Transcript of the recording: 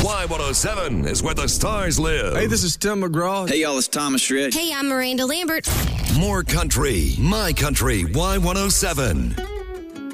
Y107 is where the stars live. Hey, this is Tim McGraw. Hey, y'all, it's Thomas Rhett. Hey, I'm Miranda Lambert. More country, my country, Y107.